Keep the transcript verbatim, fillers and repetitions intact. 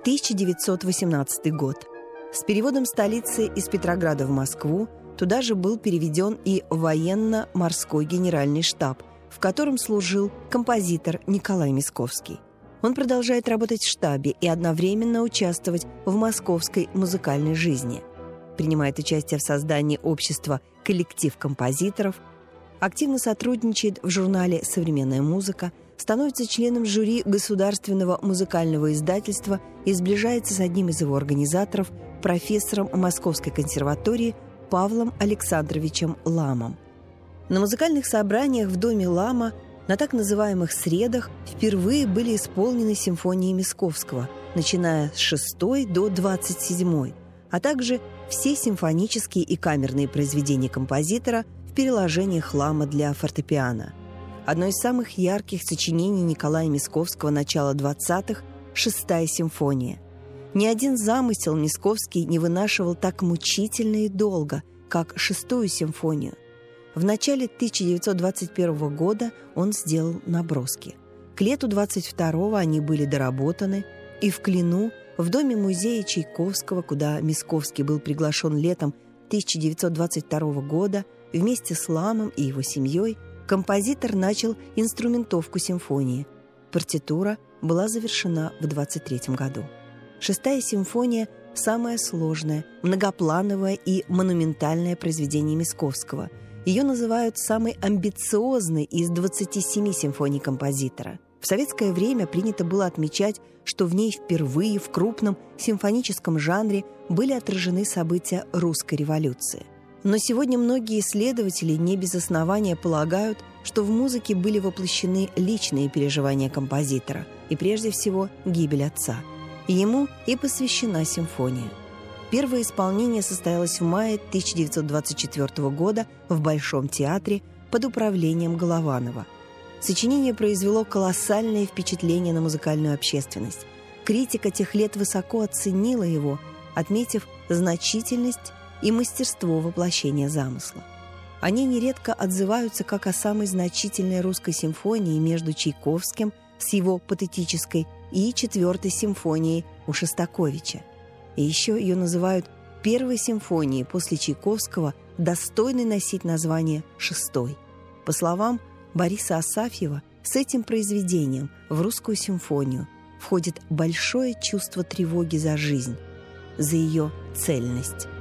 тысяча девятьсот восемнадцатый год. С переводом столицы из Петрограда в Москву туда же был переведен и военно-морской генеральный штаб, в котором служил композитор Николай Мисковский. Он продолжает работать в штабе и одновременно участвовать в московской музыкальной жизни. Принимает участие в создании общества «Коллектив композиторов», активно сотрудничает в журнале «Современная музыка», становится членом жюри Государственного музыкального издательства и сближается с одним из его организаторов, профессором Московской консерватории Павлом Александровичем Ламом. На музыкальных собраниях в доме Лама на так называемых «средах» впервые были исполнены симфонии Мисковского, начиная с шестой до двадцать седьмой, а также все симфонические и камерные произведения композитора в переложениях Лама для фортепиано. Одно из самых ярких сочинений Николая Мисковского начала двадцатых – «Шестая симфония». Ни один замысел Мисковский не вынашивал так мучительно и долго, как «Шестую симфонию». В начале тысяча девятьсот двадцать первого года он сделал наброски. К лету двадцать второго они были доработаны, и в Клину, в доме-музее Чайковского, куда Мисковский был приглашен летом тысяча девятьсот двадцать второго года, вместе с Ламом и его семьей, композитор начал инструментовку симфонии. Партитура была завершена в двадцать третьем году. Шестая симфония – самое сложное, многоплановое и монументальное произведение Мисковского. Ее называют самой амбициозной из двадцати семи симфоний композитора. В советское время принято было отмечать, что в ней впервые в крупном симфоническом жанре были отражены события русской революции. Но сегодня многие исследователи не без основания полагают, что в музыке были воплощены личные переживания композитора и, прежде всего, гибель отца. Ему и посвящена симфония. Первое исполнение состоялось в мае тысяча девятьсот двадцать четвёртого года в Большом театре под управлением Голованова. Сочинение произвело колоссальное впечатление на музыкальную общественность. Критика тех лет высоко оценила его, отметив значительность и мастерство воплощения замысла. Они нередко отзываются как о самой значительной русской симфонии между Чайковским с его патетической и четвертой симфонией у Шостаковича. И еще ее называют первой симфонией после Чайковского, достойной носить название «шестой». По словам Бориса Асафьева, с этим произведением в русскую симфонию входит большое чувство тревоги за жизнь, за ее цельность.